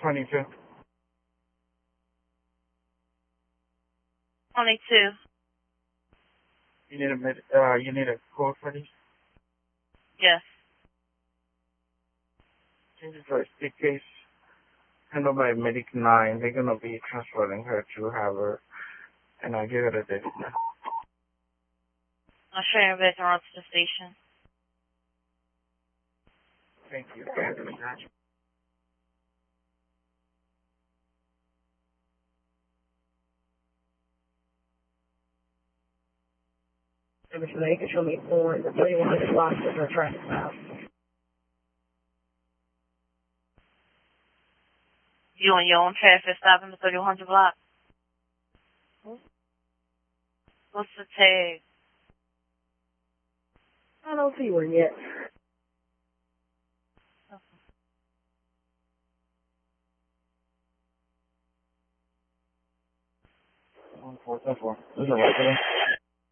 22. 22. You need a code for these? Yes. This is a stick case handled by Medic 9. They're going to be transferring her to have her, and I'll give her a date. I'll show you back around to the station. Thank you. Mr. Lake, show me for the 3100 block of the traffic stop. You on your own traffic stop in the 3100 block? What's the tag? I don't see one yet. That's one. This is a regular.